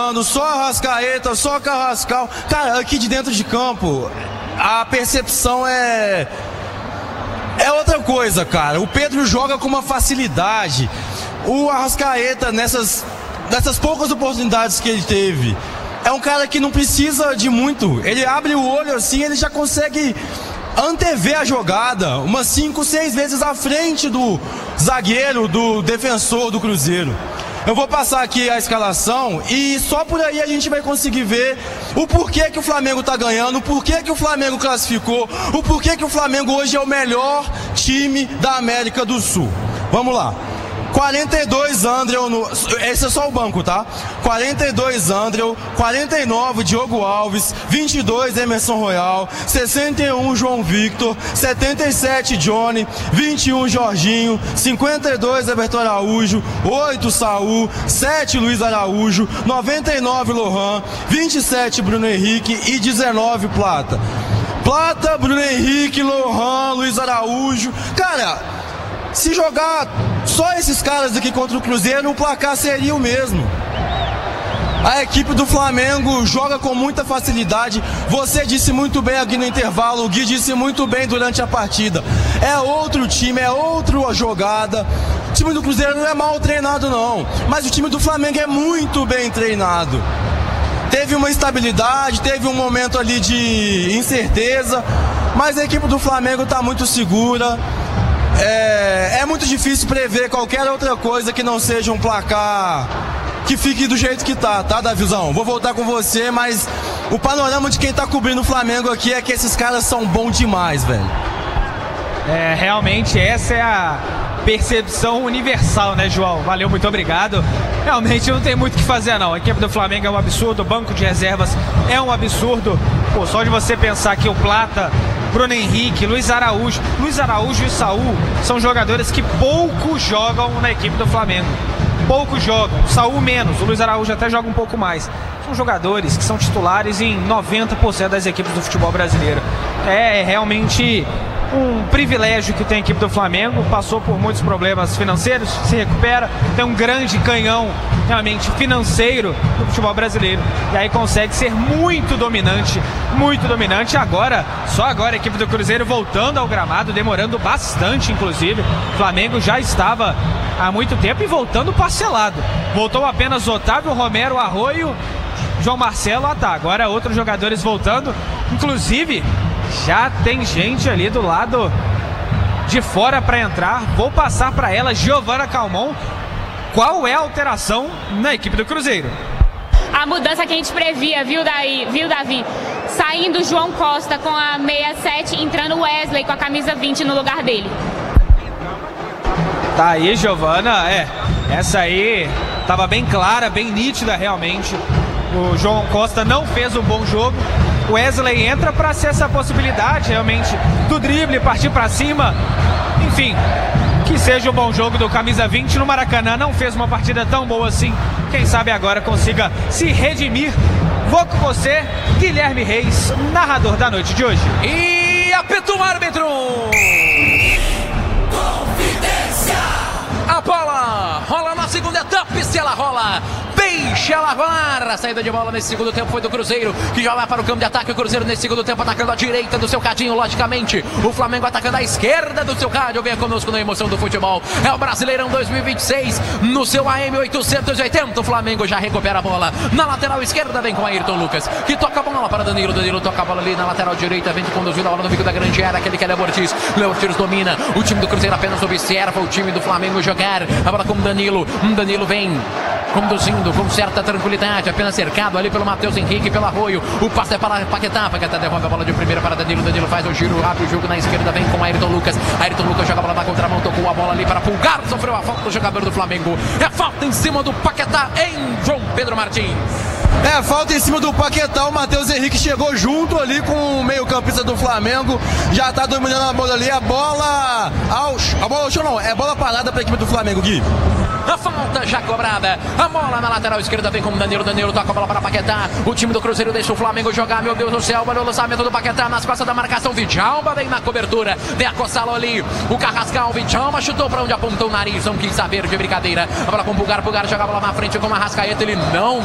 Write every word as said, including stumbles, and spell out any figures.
Só Arrascaeta, só Carrascal. Cara, aqui de dentro de campo, a percepção é... É outra coisa, cara. O Pedro joga com uma facilidade. O Arrascaeta, nessas, nessas poucas oportunidades que ele teve, é um cara que não precisa de muito. Ele abre o olho assim, ele já consegue antever a jogada umas cinco, seis vezes à frente do zagueiro, do defensor do Cruzeiro. Eu vou passar aqui a escalação e só por aí a gente vai conseguir ver o porquê que o Flamengo tá ganhando, o porquê que o Flamengo classificou, o porquê que o Flamengo hoje é o melhor time da América do Sul. Vamos lá. quarenta e dois Andreu, no... esse é só o banco, tá? quarenta e dois Andreu, quarenta e nove Diogo Alves, vinte e dois Emerson Royal, sessenta e um João Victor, setenta e sete Johnny, vinte e um Jorginho, cinquenta e dois Everton Araújo, oito Saul, sete Luiz Araújo, noventa e nove Lohan, vinte e sete Bruno Henrique e dezenove Plata. Plata, Bruno Henrique, Lohan, Luiz Araújo. Cara, se jogar só esses caras aqui contra o Cruzeiro, o placar seria o mesmo. A equipe do Flamengo joga com muita facilidade. Você disse muito bem aqui no intervalo, o Gui disse muito bem durante a partida. É outro time, é outra jogada. O time do Cruzeiro não é mal treinado não, mas o time do Flamengo é muito bem treinado. Teve uma instabilidade, teve um momento ali de incerteza, mas a equipe do Flamengo está muito segura. É, é muito difícil prever qualquer outra coisa que não seja um placar que fique do jeito que tá, tá, Davizão? Vou voltar com você, mas o panorama de quem tá cobrindo o Flamengo aqui é que esses caras são bons demais, velho. É, realmente essa é a percepção universal, né, João? Valeu, muito obrigado. Realmente não tem muito o que fazer, não. A equipe do Flamengo é um absurdo, o banco de reservas é um absurdo. Pô, só de você pensar que o Plata, Bruno Henrique, Luiz Araújo, Luiz Araújo e Saul são jogadores que pouco jogam na equipe do Flamengo. Pouco jogam, Saul menos, o Luiz Araújo até joga um pouco mais. São jogadores que são titulares em noventa por cento das equipes do futebol brasileiro. É realmente um privilégio que tem a equipe do Flamengo, passou por muitos problemas financeiros, se recupera, tem um grande canhão realmente financeiro do futebol brasileiro, e aí consegue ser muito dominante, muito dominante. Agora, só agora a equipe do Cruzeiro voltando ao gramado, demorando bastante inclusive. O Flamengo já estava há muito tempo e voltando parcelado, voltou apenas Otávio, Romero, Arroio, João Marcelo. Ah tá, agora outros jogadores voltando, inclusive já tem gente ali do lado de fora para entrar. Vou passar para ela, Giovana Calmon. Qual é a alteração na equipe do Cruzeiro? A mudança que a gente previa, viu, Daí, viu Davi? Saindo João Costa com a meia sete, entrando Wesley com a camisa vinte no lugar dele. Tá aí, Giovana. É, essa aí tava bem clara, bem nítida realmente. O João Costa não fez um bom jogo. O Wesley entra para ser essa possibilidade realmente do drible, partir para cima. Enfim, que seja um bom jogo do camisa vinte no Maracanã. Não fez uma partida tão boa assim. Quem sabe agora consiga se redimir. Vou com você, Guilherme Reis, narrador da noite de hoje. E apita o árbitro. A bola rola na segunda etapa, e se ela rola, deixa ela rolar. A saída de bola nesse segundo tempo foi do Cruzeiro, que já vai para o campo de ataque. O Cruzeiro nesse segundo tempo atacando a direita do seu cadinho, logicamente. O Flamengo atacando a esquerda do seu cádio. Venha conosco na emoção do futebol. É o Brasileirão dois mil e vinte e seis no seu A M oitocentos e oitenta. O Flamengo já recupera a bola na lateral esquerda. Vem com Ayrton Lucas, que toca a bola para Danilo. Danilo toca a bola ali na lateral direita. Vem conduzindo a bola no bico da grande área. Aquele que é Léo Ortiz. Léo Ortiz domina. O time do Cruzeiro apenas observa o time do Flamengo jogar. A bola com Danilo. Danilo vem conduzindo com certa tranquilidade, apenas cercado ali pelo Matheus Henrique, pelo Arroio. O passe é para Paquetá. Paquetá devolve a bola de primeira para Danilo. Danilo faz o giro, abre o jogo na esquerda, vem com Ayrton Lucas. Ayrton Lucas joga a bola na contramão, tocou a bola ali para Pulgar. Sofreu a falta do jogador do Flamengo. É falta em cima do Paquetá em João Pedro Martins. É, falta em cima do Paquetá. O Matheus Henrique chegou junto ali com o meio-campista do Flamengo. Já tá dominando a bola ali. A bola. Aos, a bola, não, é bola parada pra equipe do Flamengo, Gui. A falta já cobrada. A bola na lateral esquerda vem com o Danilo. Danilo toca a bola para Paquetá. O time do Cruzeiro deixa o Flamengo jogar. Meu Deus do céu. Olha o lançamento do Paquetá nas costas da marcação. Vidjalba vem na cobertura. Vem acostá-lo ali. O Carrascal. Vidjalba chutou para onde apontou o nariz. Não quis saber de brincadeira. A bola com o Pulgar. Pulgar joga a bola na frente com a Arrascaeta. Ele não